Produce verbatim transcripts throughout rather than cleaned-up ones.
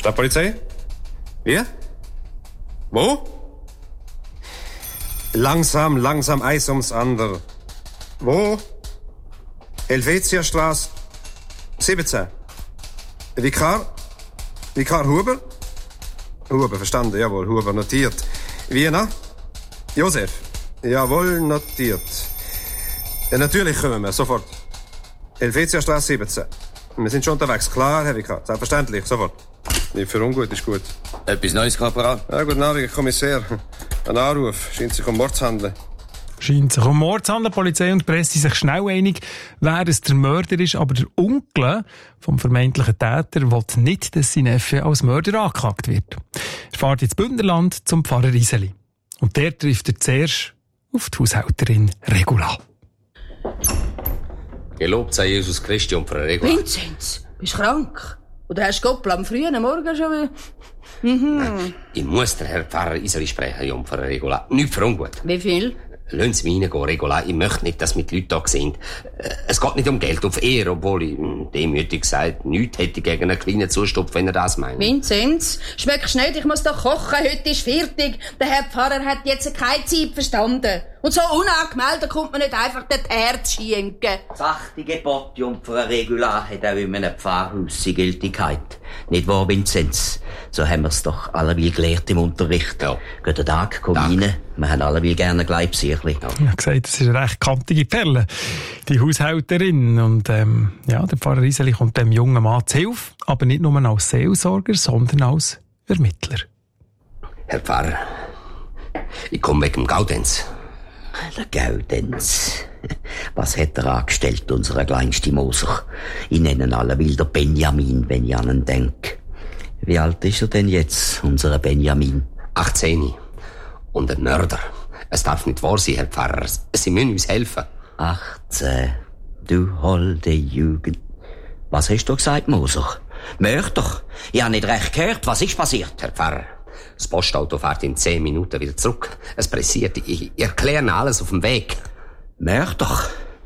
Stadtpolizei? Wie? Wo? Langsam, langsam, eins ums andere. Wo? Helvetiastraße siebzehn. Vikar? Vikar Huber? Huber, verstanden, jawohl, Huber, notiert. Wiener? Josef? Jawohl, notiert. Ja, natürlich kommen wir, sofort. Helvetiastraße siebzehn. Wir sind schon unterwegs, klar, Herr Vikar, selbstverständlich, sofort. Nicht für ungut, ist gut. Etwas Neues, Korporal? Ja, guten Abend, Herr Kommissar. Ein Anruf, scheint sich um Mord zu handeln. Scheint sich um Mord zu handeln. Polizei und Presse sind sich schnell einig, wer es der Mörder ist. Aber der Onkel vom vermeintlichen Täter will nicht, dass sein Neffe als Mörder angeklagt wird. Er fährt ins Bündnerland zum Pfarrer Iseli. Und der trifft er zuerst auf die Haushälterin Regula. Gelobt sei Jesus Christi und Frau Regula. Vinzenz, bist du krank? Oder hast du Goppel am frühen Morgen schon wieder? Mhm. Ich muss den Herrn Pfarrer Iseli sprechen, Jungfrau Regula. Nicht für ungut. Wie viel? Lassen Sie mich reingehen, Regula. Ich möchte nicht, dass mit Leuten da sind. Es geht nicht um Geld, auf Ehre, obwohl ich, demütig gesagt, nichts hätte gegen einen kleinen Zustupf, wenn er das meint. Vinzenz, schmeckst nicht, ich muss doch kochen, heute ist fertig. Der Herr Pfarrer hat jetzt keine Zeit verstanden. Und so unangemeldet kommt man nicht einfach das Herz schenken. Das achte Gebot, Jungfrau Regula, hat auch in einem Pfarrhaus seine Gültigkeit. Nicht wahr, Vinzenz? So haben wir's doch alleweil gelehrt im Unterricht. Ja. Guten Tag, komm rein. Wir haben alleweil gerne ein Gleibsierchen. Ja. Ich habe gesagt, das ist eine recht kantige Perle, die Haushälterin. Und ähm, ja, der Pfarrer Iseli kommt dem jungen Mann zu Hilfe, aber nicht nur als Seelsorger, sondern als Ermittler. Herr Pfarrer, ich komme wegen dem Gaudenz. Der Gaudenz. Was hat er angestellt, unser kleinster Moser? Ich nenne ihn alleweil der Benjamin, wenn ich an ihn denke. Wie alt ist er denn jetzt, unser Benjamin? achtzehn. Und ein Mörder. Es darf nicht wahr sein, Herr Pfarrer. Sie müssen uns helfen. achtzehn. Du holde Jugend. Was hast du gesagt, Moser? Mörder? Ich habe nicht recht gehört. Was ist passiert? Herr Pfarrer, das Postauto fährt in zehn Minuten wieder zurück. Es pressiert. Ich, ich erkläre Ihnen alles auf dem Weg. Mörder?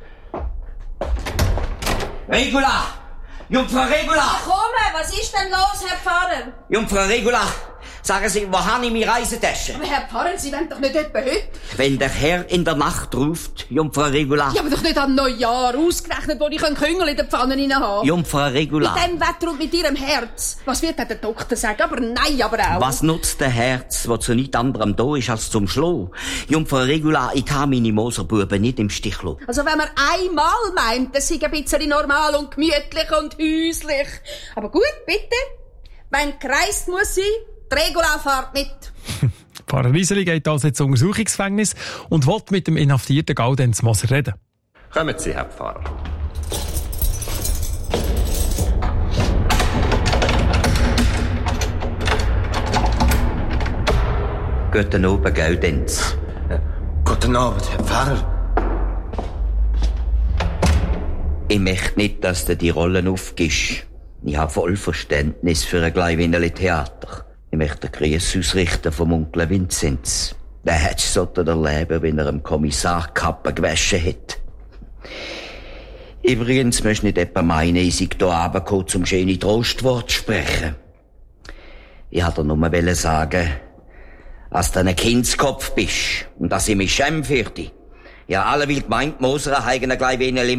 Regula! Jungfrau Regula! Komm, was ist denn los, Herr Pfarrer? Jungfrau Regula, sagen Sie, wo habe ich meine Reisetasche? Aber Herr Pfarrer, Sie wollen doch nicht etwa heute? Wenn der Herr in der Nacht ruft, Jungfrau Regula. Ja, aber doch nicht am Neujahr, ausgerechnet, wo ich einen Küngel in der Pfanne rein habe. Jungfrau Regula. Mit dem Wetter und mit Ihrem Herz. Was wird denn der Doktor sagen? Aber nein, aber auch. Was nutzt der Herz, wo zu nichts anderem da ist als zum Schlo? Jungfrau Regula, ich kann meine Moserbuben nicht im Stich lassen. Also wenn man einmal meint, das sei ein bisschen normal und gemütlich und häuslich. Aber gut, bitte. Wenn gekreist muss sein, die Regula fährt mit. Pfarrer Iseli geht also ins Untersuchungsgefängnis und will mit dem inhaftierten Gaudenz Moser reden. Kommen Sie, Herr Pfarrer. Guten Abend, Gaudenz. Guten Abend, Herr Pfarrer. Ich möchte nicht, dass du die Rollen aufgibst. Ich habe voll Verständnis für ein kleines Theater. Ich möchte einen Gruß ausrichten vom Onkel Vinzenz. Der hättest du erleben, wenn er einem Kommissar die Kappe gewaschen hat. Übrigens möchtest du nicht etwa meinen, ich sei hier runtergekommen, um schöne Trostworte zu sprechen. Ich wollte dir nur sagen, dass du ein Kindskopf bist und dass ich mich schäme für dich. Ja, alle will gemeint, Moser hat gleich wenig